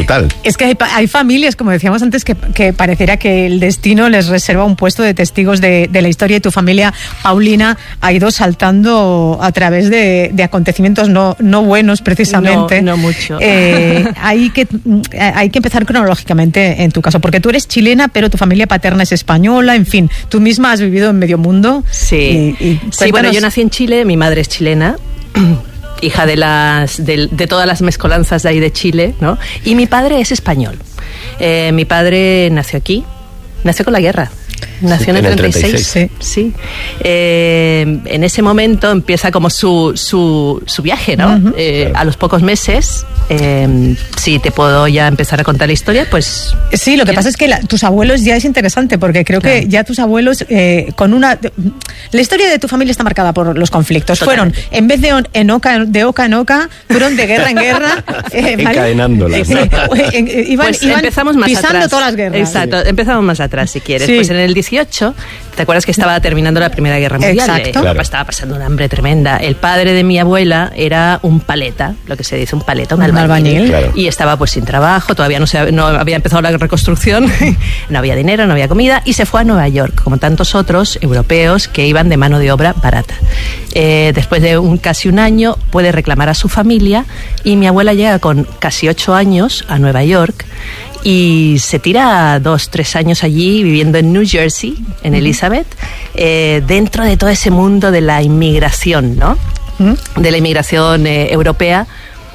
brutal. Es que hay familias, como decíamos antes, que pareciera que el destino les reserva un puesto de testigos de la historia, y tu familia, Paulina, ha ido saltando a través de acontecimientos no buenos, precisamente. No mucho. Hay que empezar cronológicamente en tu caso, porque tú eres chilena, pero tu familia paterna es española, en fin, tú misma has vivido en medio mundo. Sí, bueno, yo nací en Chile, mi madre es chilena, hija de todas las mezcolanzas de ahí de Chile, ¿no? Y mi padre es español. Mi padre nació aquí, nació con la guerra. Nació en el 36. Sí. En ese momento empieza como su viaje, ¿no? Claro. A los pocos meses, si te puedo ya empezar a contar la historia, pues... Sí, lo que pasa es que tus abuelos ya es interesante, porque creo que ya tus abuelos, la historia de tu familia está marcada por los conflictos. Totalmente. Fueron, en vez de oca en oca, fueron de guerra en guerra. Encadenándolas. Pues empezamos más pisando atrás. todas las guerras. Exacto, empezamos más atrás, si quieres. Sí. Pues en el 18, ¿te acuerdas que estaba terminando la Primera Guerra Mundial? Exacto. Claro. Estaba pasando una hambre tremenda. El padre de mi abuela era un paleta, lo que se dice un paleta, un albañil. Claro. Y estaba pues sin trabajo, todavía no había empezado la reconstrucción, no había dinero, no había comida, y se fue a Nueva York, como tantos otros europeos que iban de mano de obra barata. Después de casi un año puede reclamar a su familia, y mi abuela llega con casi 8 años a Nueva York y se tira 2-3 años allí viviendo en New Jersey, en Elizabeth, dentro de todo ese mundo de la inmigración, ¿no? De la inmigración europea.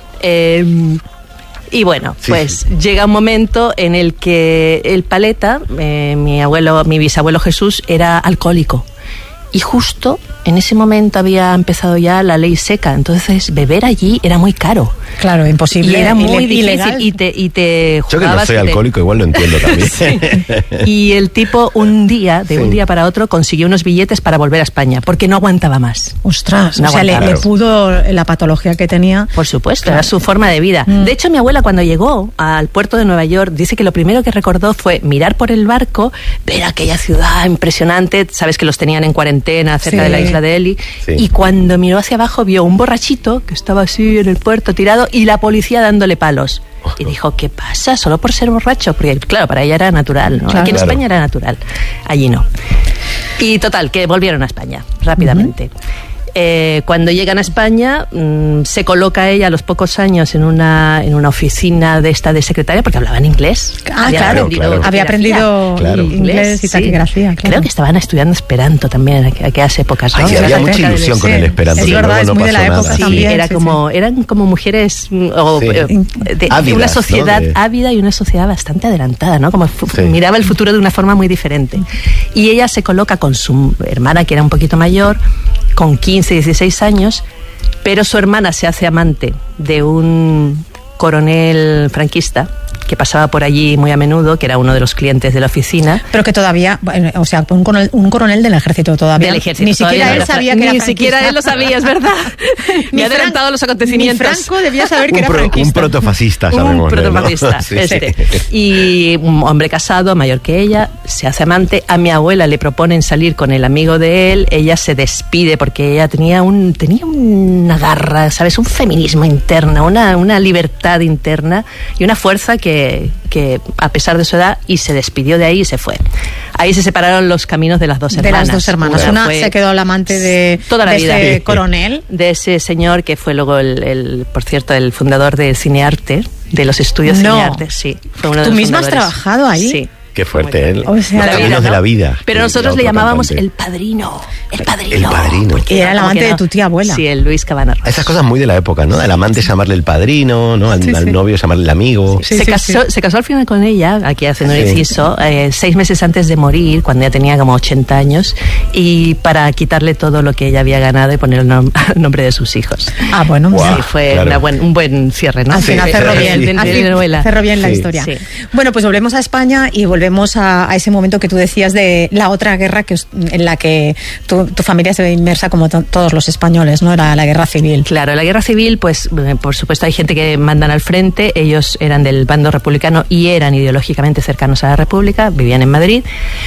Y bueno, pues llega un momento en el que el paleta, mi bisabuelo Jesús, era alcohólico. Y justo en ese momento había empezado ya la ley seca, entonces beber allí era muy caro. Claro, imposible. Y era muy ilegal. difícil, y te Yo que no soy alcohólico, igual lo entiendo también. Sí. Y el tipo un día para otro consiguió unos billetes para volver a España, porque no aguantaba más. Ostras, No o sea, le aguantaba. pudo la patología que tenía. Por supuesto, Claro. era su forma de vida. De hecho, mi abuela, cuando llegó al puerto de Nueva York, dice que lo primero que recordó fue mirar por el barco, ver aquella ciudad impresionante, sabes que los tenían en cuarentena cerca de la isla de Eli, y cuando miró hacia abajo vio un borrachito que estaba así en el puerto tirado, y la policía dándole palos. Y dijo, ¿qué pasa? Solo por ser borracho, porque claro, para ella era natural, ¿no? Claro. Aquí en España era natural, allí no. Y total, que volvieron a España rápidamente. Cuando llegan a España, se coloca ella a los pocos años en una oficina de secretaria, porque hablaba en inglés. Había aprendido inglés y taquigrafía. Claro. Creo que estaban estudiando Esperanto también en aquellas épocas, ¿no? Sí, había mucha ilusión con el Esperanto. Es verdad, es muy de la época también. Eran como mujeres de una sociedad ávida y una sociedad bastante adelantada, ¿no? Como miraba el futuro de una forma muy diferente. Y ella se coloca con su hermana, que era un poquito mayor, con 15, 16 años, pero su hermana se hace amante de un coronel franquista que pasaba por allí muy a menudo, que era uno de los clientes de la oficina. Pero que todavía, o sea, un coronel del ejército todavía. Del ejército. Ni siquiera él sabía que era franquista. Ni siquiera él lo sabía, es verdad. Me ha adelantado los acontecimientos. Ni Franco debía saber que era franquista. Un protofascista, sabemos. Un protofascista, ¿no? Y un hombre casado, mayor que ella, se hace amante. A mi abuela le proponen salir con el amigo de él. Ella se despide porque ella tenía una garra, ¿sabes? Un feminismo interno, una libertad interna y una fuerza que a pesar de su edad, y se despidió de ahí y se fue. Ahí se separaron los caminos de las dos hermanas. De las dos hermanas. Una se quedó al amante de toda la vida. Ese coronel. De ese señor que fue luego, por cierto, el fundador del Cinearte, de los estudios Cinearte. Sí, fue uno de ¿Tú los misma has fundadores. trabajado ahí? Sí. Qué fuerte él. O sea, los caminos de la vida. Pero nosotros le llamábamos el padrino. El padrino. El padrino. Y era el amante de tu tía abuela. Sí, el Luis Cabana. Esas cosas muy de la época, ¿no? Al amante llamarle el padrino, ¿no? Al novio llamarle el amigo. Se casó al final con ella, aquí haciendo un inciso, 6 meses antes de morir, cuando ya tenía como 80 años, y para quitarle todo lo que ella había ganado y poner el nombre de sus hijos. Ah, bueno. Wow, sí, fue claro. un buen cierre, ¿no? Al final cerró bien. Cerró bien la la historia. Sí. Bueno, pues volvemos a España y volvemos volvemos a ese momento que tú decías de la otra guerra en la que tu familia se ve inmersa como todos los españoles, ¿no? Era la guerra civil. Claro, la guerra civil, pues por supuesto hay gente que mandan al frente, ellos eran del bando republicano y eran ideológicamente cercanos a la República, vivían en Madrid.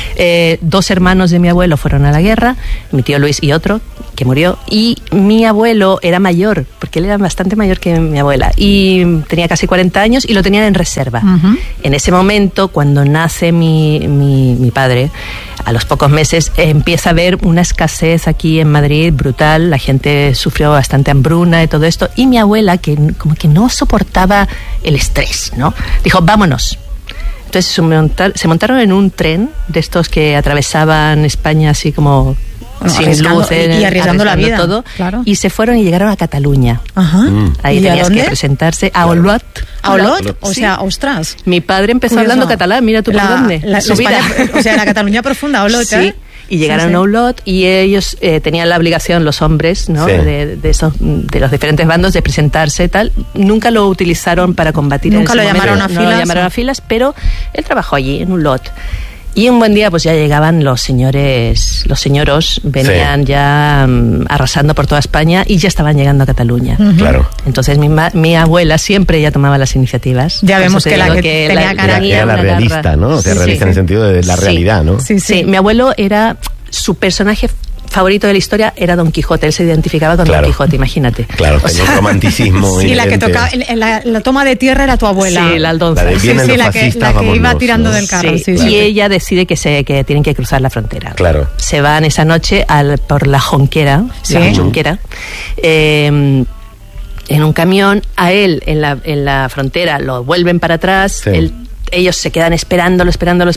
2 hermanos de mi abuelo fueron a la guerra, mi tío Luis y otro, que murió, y mi abuelo era mayor, porque él era bastante mayor que mi abuela, y tenía casi 40 años y lo tenían en reserva. Uh-huh. En ese momento, cuando nace mi padre, a los pocos meses empieza a haber una escasez aquí en Madrid brutal, la gente sufrió bastante hambruna y todo esto, y mi abuela, que como que no soportaba el estrés, ¿no? Dijo, vámonos. Entonces se montaron en un tren de estos que atravesaban España así como sin luz y arriesgando la vida todo, claro. Y se fueron y llegaron a Cataluña. Ajá. Ahí tenías que presentarse a Olot. ¿A Olot? O sea, ostras. Mi padre empezó hablando catalán, mira tú por dónde. O sea, la Cataluña profunda, Olot, sí. ¿Eh? Y llegaron a Olot y ellos tenían la obligación, los hombres, ¿no? Sí. de los diferentes bandos, de presentarse y tal. Nunca lo utilizaron para combatir. Nunca lo llamaron a filas. No lo llamaron a filas, pero él trabajó allí, en Olot. Y un buen día pues ya llegaban los señoros venían ya arrasando por toda España y ya estaban llegando a Cataluña. Uh-huh. Claro. Entonces mi abuela siempre ya tomaba las iniciativas. Ya vemos que la que tenía cara era la realista, ¿no? O sea, realista en el sentido de la realidad, ¿no? Sí, mi abuelo era su personaje favorito de la historia era Don Quijote, él se identificaba con Don Quijote, imagínate. Claro, tenía un romanticismo. Sí, la que tocaba, la toma de tierra era tu abuela. Sí, la Aldonza. La que iba tirando del carro. Sí, claro. Y ella decide que tienen que cruzar la frontera. Claro. Se van esa noche por la Jonquera, la Junquera, en un camión. A él en la frontera lo vuelven para atrás. Sí. Ellos se quedan esperándolo,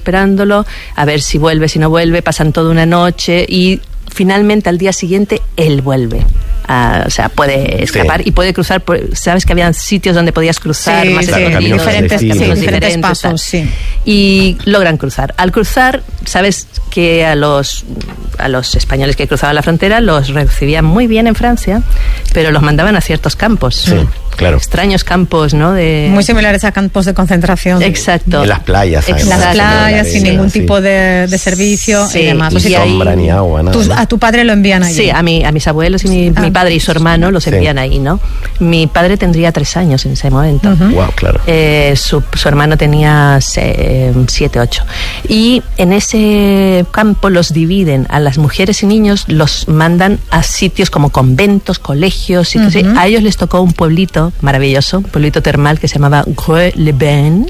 a ver si vuelve, si no vuelve, pasan toda una noche y finalmente al día siguiente él vuelve. O sea, puede escapar y puede cruzar. Sabes que había sitios donde podías cruzar más diferentes pasos, sí. Y logran cruzar. Al cruzar, sabes que a los españoles que cruzaban la frontera los recibían muy bien en Francia, pero los mandaban a ciertos campos. Sí, claro. Extraños campos, ¿no? Muy similares a campos de concentración. Exacto. En las playas. En las playas, sin ningún tipo de servicio y demás. Ni sombra, ni agua, nada. A tu padre lo envían allí. Sí, a mis abuelos y mi padre y su hermano los envían ahí, ¿no? Mi padre tendría 3 años en ese momento. Uh-huh. Wow, claro. Su hermano tenía 7, 8. Y en ese campo los dividen. A las mujeres y niños los mandan a sitios como conventos, colegios, sitios así. A ellos les tocó un pueblito maravilloso, un pueblito termal que se llamaba Greux-les-Bains.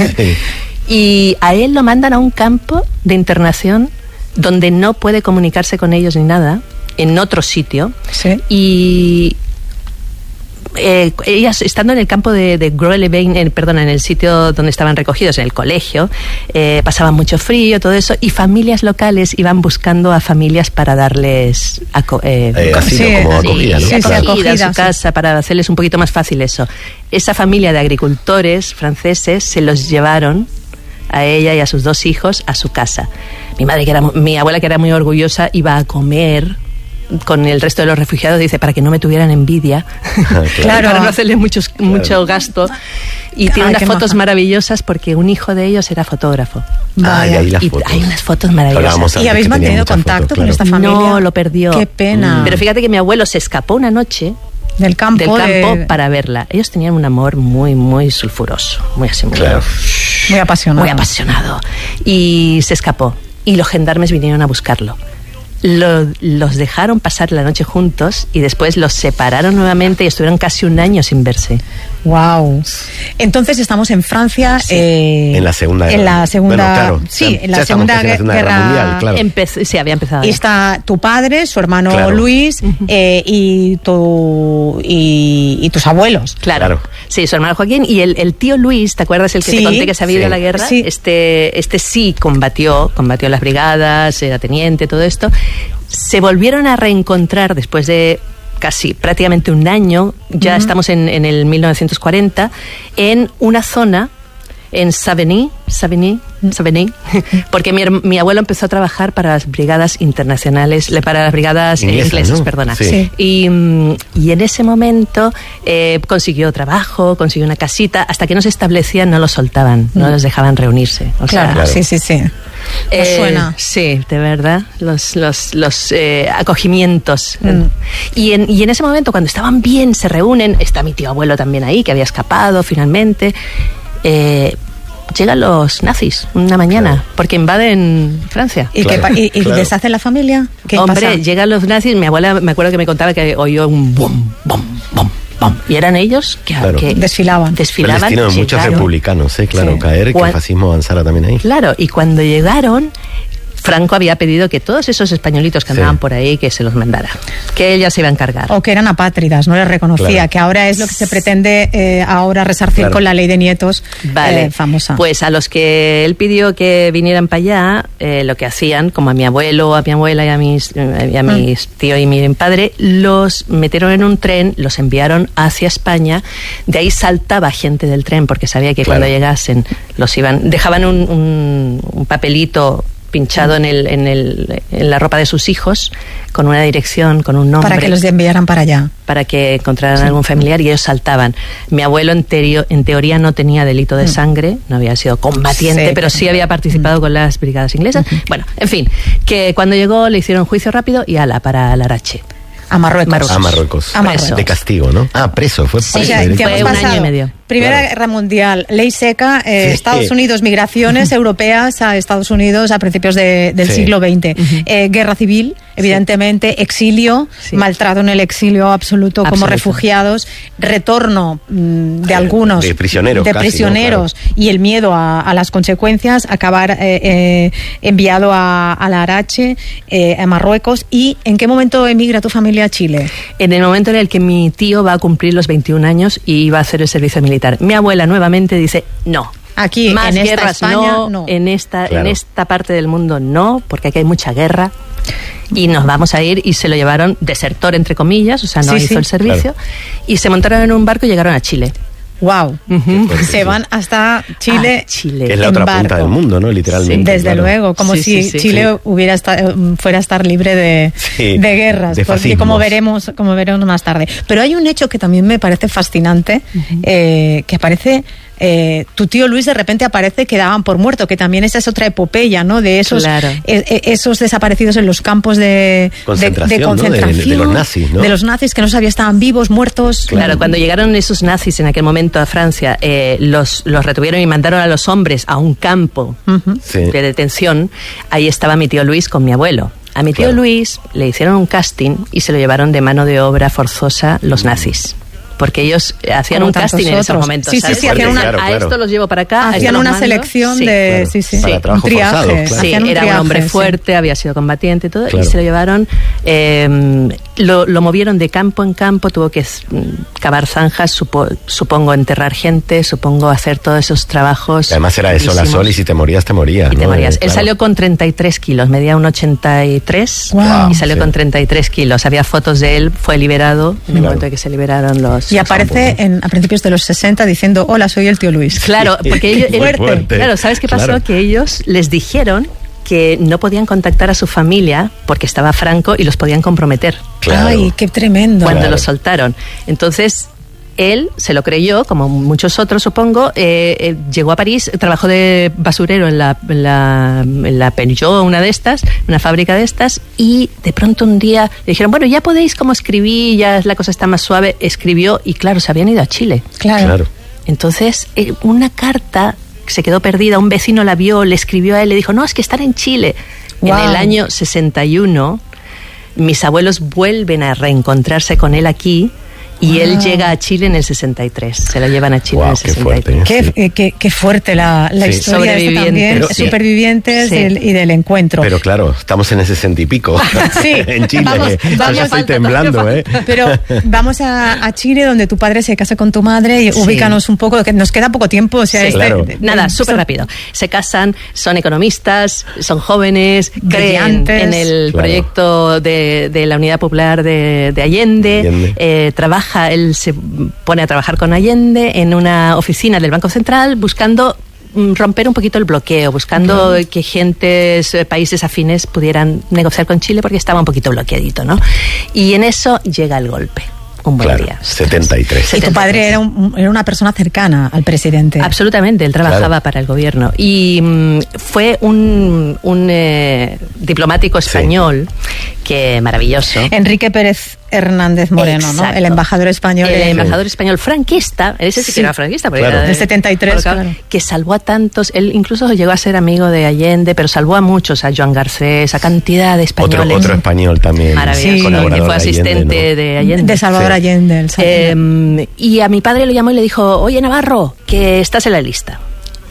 Y a él lo mandan a un campo de internación donde no puede comunicarse con ellos ni nada, en otro sitio. Sí. Y ellas, estando en el campo de Greux-les-Bains, en el sitio donde estaban recogidos, en el colegio, pasaban mucho frío, todo eso, y familias locales iban buscando a familias para darles como acogida, ¿no? acogida a su casa, para hacerles un poquito más fácil eso. Esa familia de agricultores franceses se los llevaron a ella y a sus 2 hijos a su casa. Mi abuela, que era muy orgullosa, iba a comer con el resto de los refugiados, dice, para que no me tuvieran envidia, claro, para no hacerles mucho gasto. Y tiene unas fotos maravillosas porque un hijo de ellos era fotógrafo. Y ahí las fotos. Hay unas fotos maravillosas. ¿Y habéis mantenido contacto con esta familia? No, lo perdió. Qué pena. Pero fíjate que mi abuelo se escapó una noche del campo para verla. Ellos tenían un amor muy, muy sulfuroso, muy así, muy apasionado. Muy apasionado. Y se escapó. Y los gendarmes vinieron a buscarlo. Los dejaron pasar la noche juntos y después los separaron nuevamente y estuvieron casi un año sin verse. Wow. Entonces estamos en Francia. Sí. En la Segunda Guerra. En la Segunda. Bueno, claro, sí, en la Segunda Guerra Mundial, claro. Sí, había empezado. Y está tu padre, su hermano Luis, y tus abuelos. Claro. Sí, su hermano Joaquín y el tío Luis, ¿te acuerdas el que te conté que se había ido a la guerra? Sí. Este sí combatió las brigadas, era teniente, todo esto. Se volvieron a reencontrar después de casi prácticamente un año, ya estamos en el 1940, en una zona en Savigny, porque mi abuelo empezó a trabajar para las brigadas internacionales, para las brigadas inglesas, ¿no? Perdona. Sí. Y en ese momento consiguió trabajo, consiguió una casita, hasta que no se establecían no los soltaban, no los dejaban reunirse. O claro, sea, sí. Nos suena. Sí, de verdad, los acogimientos. Y en ese momento, cuando estaban bien, se reúnen, está mi tío abuelo también ahí, que había escapado finalmente. Llegan los nazis una mañana, porque invaden Francia. ¿Y deshacen la familia? ¿Qué Hombre, pasa? llegan los nazis, mi abuela me acuerdo que me contaba que oyó un bum, bum, bum, bum, y eran ellos que desfilaban. Fue el destino de muchos republicanos, claro, caer y que el fascismo avanzara también ahí. Claro, y cuando llegaron, Franco había pedido que todos esos españolitos que andaban por ahí, que se los mandara, que ella se iba a encargar. O que eran apátridas, no les reconocía, claro. que ahora es lo que se pretende ahora resarcir con la ley de nietos famosa. Pues a los que él pidió que vinieran para allá, lo que hacían, como a mi abuelo, a mi abuela y a mis tíos y mi padre, los metieron en un tren, los enviaron hacia España, de ahí saltaba gente del tren, porque sabía que cuando llegasen dejaban un papelito pinchado en la ropa de sus hijos, con una dirección, con un nombre. Para que los enviaran para allá. Para que encontraran algún familiar, y ellos saltaban. Mi abuelo en teoría no tenía delito de sangre, no había sido combatiente, pero sí había participado con las brigadas inglesas. Bueno, en fin, que cuando llegó le hicieron juicio rápido y para Larache. A Marruecos. A Marruecos. De castigo, ¿no? Preso. Fue preso. Fue un año y medio. Primera Guerra Mundial, ley seca, Estados Unidos, migraciones europeas a Estados Unidos a principios del siglo XX. Guerra civil, evidentemente, exilio, maltrato en el exilio absoluto como refugiados, retorno de algunos. De prisioneros. Claro. Y el miedo a las consecuencias, acabar enviado a Larache, a Marruecos. ¿Y en qué momento emigra tu familia a Chile? En el momento en el que mi tío va a cumplir los 21 años y va a hacer el servicio militar. Mi abuela nuevamente dice no. Aquí, más en guerras esta España, no. En esta parte del mundo no, porque aquí hay mucha guerra. Y nos vamos a ir, y se lo llevaron desertor, entre comillas, o sea, no hizo el servicio. Y se montaron en un barco y llegaron a Chile. Wow. Se van hasta Chile. Que es la otra punta del mundo, ¿no? Literalmente. Desde luego, como si Chile fuera a estar libre de guerras, porque como veremos más tarde. Pero hay un hecho que también me parece fascinante, que aparece. Tu tío Luis de repente aparece que daban por muerto, que también esa es otra epopeya, ¿no? De esos esos desaparecidos en los campos de concentración, ¿no? de los nazis, ¿no? De los nazis que no sabía estaban vivos, muertos. Claro, cuando llegaron esos nazis en aquel momento a Francia, los retuvieron y mandaron a los hombres a un campo de detención. Ahí estaba mi tío Luis con mi abuelo. A mi tío Luis le hicieron un casting y se lo llevaron de mano de obra forzosa los nazis. Porque ellos hacían un casting en esos momentos. Sí, hacían a esto los llevo para acá. Hacían una selección de... Para un triaje. Era un hombre fuerte, había sido combatiente y todo, y se lo llevaron, lo movieron de campo en campo, tuvo que cavar zanjas, supongo enterrar gente, supongo hacer todos esos trabajos. Además era de sol a sol, y si te morías, te morías. Y te morías. Él salió con 33 kilos, medía un 83, y salió con 33 kilos. Había fotos de él, fue liberado en el momento de que se liberaron los... Y aparece a principios de los 60 diciendo, hola, soy el tío Luis. Claro, porque ellos... Claro, ¿sabes qué pasó? Que ellos les dijeron que no podían contactar a su familia porque estaba Franco y los podían comprometer. Claro. Ay, qué tremendo. Cuando los soltaron. Entonces... Él se lo creyó, como muchos otros, supongo. Llegó a París, trabajó de basurero en la Peugeot, una fábrica de estas, y de pronto un día le dijeron, bueno, ya podéis como escribir, ya la cosa está más suave. Escribió y claro, se habían ido a Chile. Claro. Entonces, una carta se quedó perdida, un vecino la vio, le escribió a él, le dijo, no, es que están en Chile. Wow. En el año 61, mis abuelos vuelven a reencontrarse con él aquí. Y él llega a Chile en el 63. Se lo llevan a Chile en el 63. Qué fuerte la historia esta también. Supervivientes y del encuentro. Pero claro, estamos en ese 60 y pico. En Chile. Vamos, estoy temblando, Pero vamos a Chile, donde tu padre se casa con tu madre, y ubícanos un poco, que nos queda poco tiempo. O sea, nada, súper rápido. Se casan, son economistas, son jóvenes, creen en el proyecto de la Unidad Popular de Allende. Él se pone a trabajar con Allende en una oficina del Banco Central buscando romper un poquito el bloqueo, buscando que gentes, países afines pudieran negociar con Chile porque estaba un poquito bloqueadito, ¿no? Y en eso llega el golpe. Un buen día. 73. Y tu padre era una persona cercana al presidente. Absolutamente, él trabajaba para el gobierno. Y fue un diplomático español que maravilloso. Enrique Pérez Hernández Moreno, exacto, ¿no? El embajador español. El embajador español franquista, ese sí que era franquista, porque claro, era del 73, claro, que salvó a tantos, él incluso llegó a ser amigo de Allende, pero salvó a muchos, a Joan Garcés, a cantidad de españoles. Otro español también. Maravilloso, que fue asistente Allende, ¿no? de Allende. De Salvador Allende. Y a mi padre le llamó y le dijo, oye, Navarro, que estás en la lista.